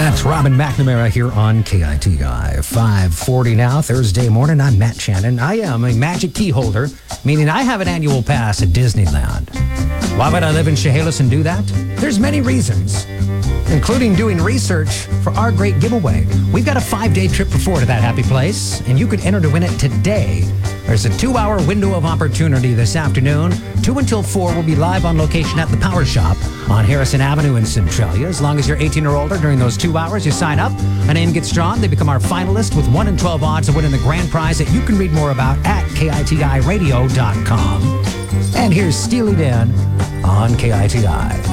That's Robin McNamara here on KITI. 5:40 now, Thursday morning. I'm Matt Shannon. I am a magic key holder, meaning I have an annual pass at Disneyland. Why would I live in Chehalis and do that? There's many reasons, including doing research for our great giveaway. We've got a 5-day trip for 4 to that happy place, and you could enter to win it today. There's a 2-hour window of opportunity this afternoon. 2 until 4 will be live on location at the Power Shop on Harrison Avenue in Centralia. As long as you're 18 or older during those 2 hours, you sign up. A name gets drawn. They become our finalist with 1 in 12 odds of winning the grand prize that you can read more about at KITIRadio.com. And here's Steely Dan on KITI.